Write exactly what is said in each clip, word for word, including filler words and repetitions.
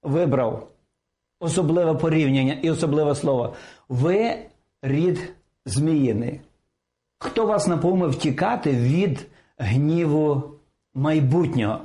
вибрав особливе порівняння і особливе слово. Ви рід зміїний. Хто вас напомив тікати від гніву майбутнього?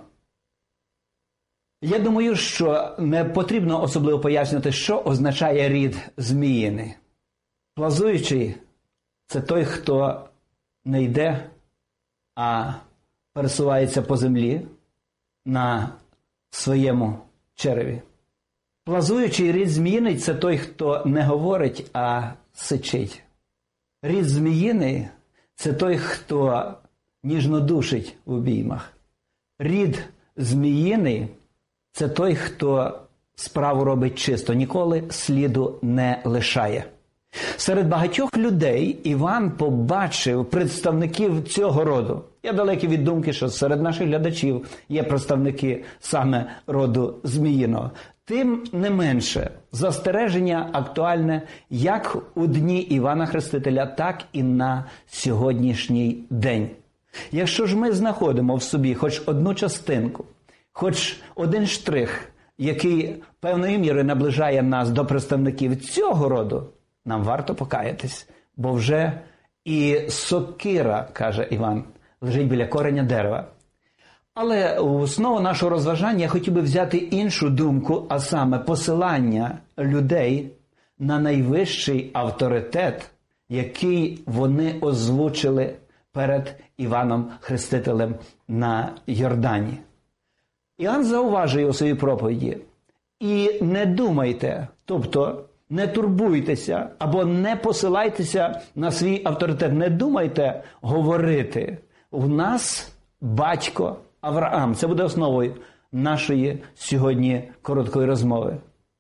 Я думаю, що не потрібно особливо пояснювати, що означає рід зміїний. Плазуючий – це той, хто не йде, а пересувається по землі на своєму череві. Плазуючий рід зміїний – це той, хто не говорить, а сичить. Рід зміїний – це той, хто ніжно душить в обіймах. Рід зміїний – це той, хто справу робить чисто, ніколи сліду не лишає. Серед багатьох людей Іван побачив представників цього роду. Я далекий від думки, що серед наших глядачів є представники саме роду зміїного. Тим не менше, застереження актуальне як у дні Івана Хрестителя, так і на сьогоднішній день. Якщо ж ми знаходимо в собі хоч одну частинку, хоч один штрих, який певною мірою наближає нас до представників цього роду, нам варто покаятись, бо вже і сокира, каже Іван, лежить біля кореня дерева. Але у основу нашого розважання я хотів би взяти іншу думку, а саме посилання людей на найвищий авторитет, який вони озвучили перед Іваном Хрестителем на Йордані. Іоанн зауважує у своїй проповіді: «І не думайте», тобто не турбуйтеся або не посилайтеся на свій авторитет, не думайте говорити: «У нас батько Авраам». Це буде основою нашої сьогодні короткої розмови.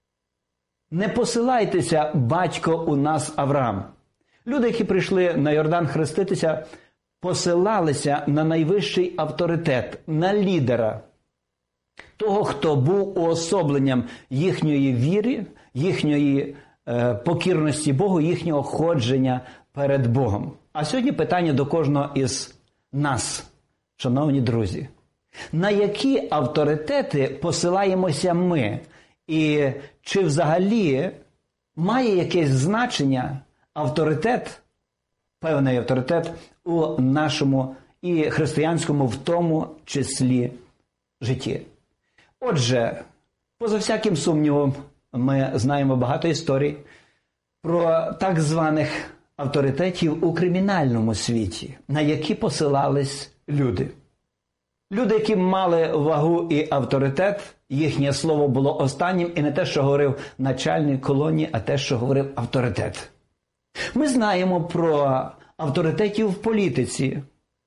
Не посилайтеся: «Батько у нас Авраам». Люди, які прийшли на Йордан хреститися, посилалися на найвищий авторитет, на лідера, того, хто був уособленням їхньої віри, їхньої е, покірності Богу, їхнього ходження перед Богом. А сьогодні питання до кожного із нас, шановні друзі. На які авторитети посилаємося ми? І чи взагалі має якесь значення авторитет, певний авторитет у нашому і християнському в тому числі житті? Отже, поза всяким сумнівом, ми знаємо багато історій про так званих авторитетів у кримінальному світі, на які посилались люди. Люди, які мали вагу і авторитет, їхнє слово було останнім, і не те, що говорив начальник колонії, а те, що говорив авторитет. Ми знаємо про авторитетів в політиці.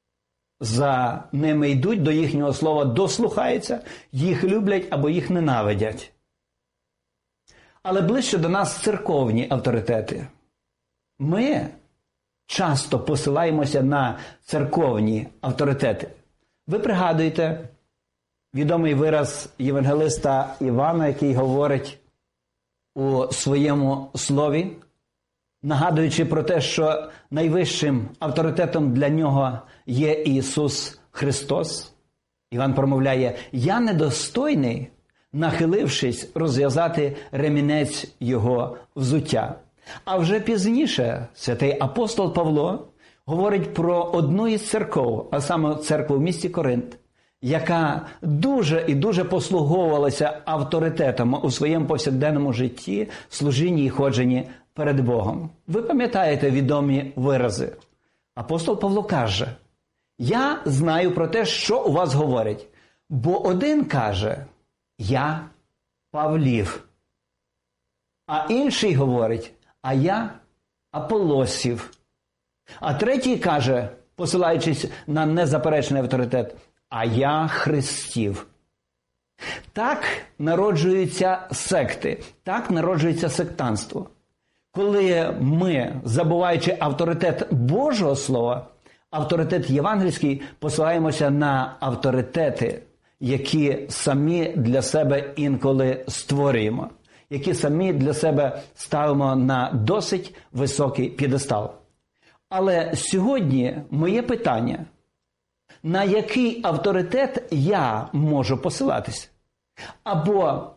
За ними йдуть, до їхнього слова дослухаються, їх люблять або їх ненавидять. Але ближче до нас церковні авторитети. Ми часто посилаємося на церковні авторитети. Ви пригадуєте відомий вираз євангелиста Івана, який говорить у своєму слові, нагадуючи про те, що найвищим авторитетом для нього є Ісус Христос. Іван промовляє: «Я недостойний, нахилившись, розв'язати ремінець Його взуття». А вже пізніше святий апостол Павло говорить про одну із церков, а саме церкву в місті Коринт, яка дуже і дуже послуговувалася авторитетом у своєму повсякденному житті, служінні і ходженні перед Богом. Ви пам'ятаєте відомі вирази? Апостол Павло каже: «Я знаю про те, що у вас говорять, бо один каже: я Павлів, а інший говорить: а я Аполосів, а третій каже, посилаючись на незаперечний авторитет: а я Христів». Так народжуються секти, так народжується сектантство. Коли ми, забуваючи авторитет Божого Слова, авторитет євангельський, посилаємося на авторитети, які самі для себе інколи створюємо, які самі для себе ставимо на досить високий п'єдестал. Але сьогодні моє питання: на який авторитет я можу посилатися? Або